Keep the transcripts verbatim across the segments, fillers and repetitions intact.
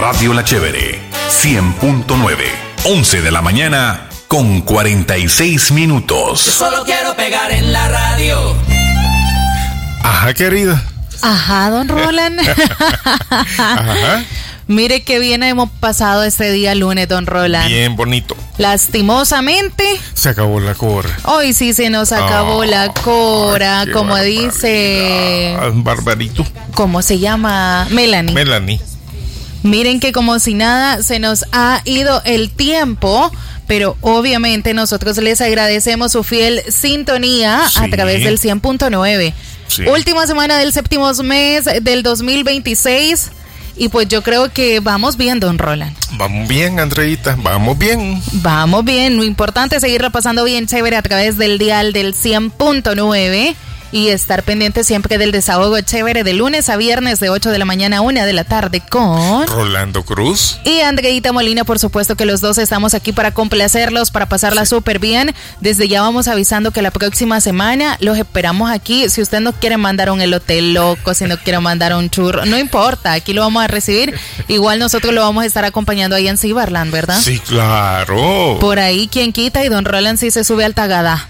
Radio La Chévere, cien punto nueve, once de la mañana con cuarenta y seis minutos. Yo solo quiero pegar en la radio. Ajá, querida. Ajá, don Roland. Ajá. Mire qué bien hemos pasado este día lunes, don Roland. Bien bonito. Lastimosamente, se acabó la cora. Hoy sí se nos acabó oh, la cora, como dice... Barbarito. ¿Cómo se llama? Melanie. Melanie. Miren que como si nada se nos ha ido el tiempo, pero obviamente nosotros les agradecemos su fiel sintonía sí. a través del cien punto nueve. Sí. Última semana del séptimo mes del dos mil veintiséis. Y pues yo creo que vamos bien, don Roland. Vamos bien, Andreita, vamos bien. Vamos bien, lo importante es seguir repasando bien chévere a través del dial del cien punto nueve y estar pendiente siempre del desahogo chévere de lunes a viernes de ocho de la mañana a una de la tarde con Rolando Cruz y Andreita Molina. Por supuesto que los dos estamos aquí para complacerlos, para pasarla sí. súper bien. Desde ya vamos avisando que la próxima semana los esperamos aquí. Si usted no quiere mandar un elote loco, si no quiere mandar un churro, no importa, aquí lo vamos a recibir. Igual nosotros lo vamos a estar acompañando ahí en Cibarland, ¿verdad? Sí, claro. Por ahí quien quita y don Roland sí se sube al Tagadá.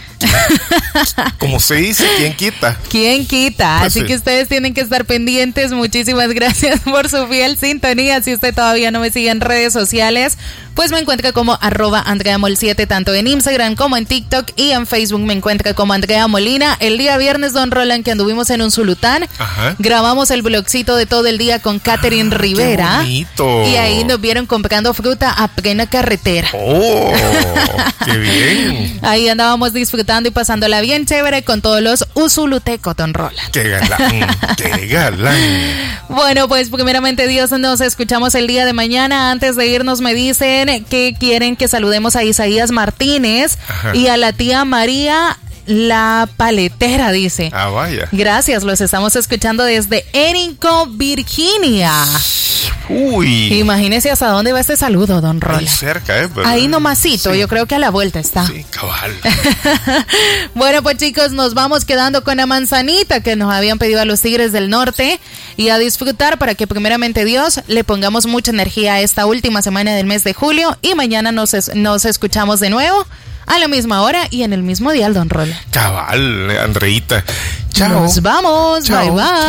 Como se dice, ¿quién quita? ¿Quién quita? Pues Así sí. que ustedes tienen que estar pendientes. Muchísimas gracias por su fiel sintonía. Si usted todavía no me sigue en redes sociales, pues me encuentra como arroba Andrea Mol siete, tanto en Instagram como en TikTok, y en Facebook me encuentra como Andrea Molina. El día viernes, don Roland, que anduvimos en un Zulután, Ajá. grabamos el blogcito de todo el día con Catherine ah, Rivera. Qué bonito. Y ahí nos vieron comprando fruta a plena carretera. Oh, qué bien. Ahí andábamos disfrutando y pasándola bien chévere con todos los usulutecos, don Roland. Qué galán, qué galán. Bueno, pues primeramente Dios, nos escuchamos el día de mañana. Antes de irnos me dicen que quieren que saludemos a Isaías Martínez Ajá. y a la tía María La Paletera, dice. Ah, vaya. Gracias, los estamos escuchando desde Érico, Virginia. Uy. Imagínese hasta dónde va este saludo, don Roland. Ahí cerca, ¿eh? ¿Verdad? Ahí nomasito, sí. Yo creo que a la vuelta está. Sí, cabal. Bueno, pues chicos, nos vamos quedando con la manzanita que nos habían pedido a los Tigres del Norte y a disfrutar para que primeramente Dios le pongamos mucha energía a esta última semana del mes de julio y mañana nos, es, nos escuchamos de nuevo a la misma hora y en el mismo dial, don Roland. Cabal, Andreita. Chao. Nos vamos. Chao. Bye, bye.